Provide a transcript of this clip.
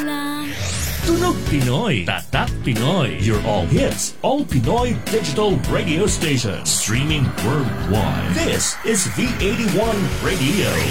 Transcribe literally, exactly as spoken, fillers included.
lang. Tunog Pinoy, Tatak Pinoy, your all hits, all Pinoy digital radio station, streaming worldwide. This is V eighty-one Radio.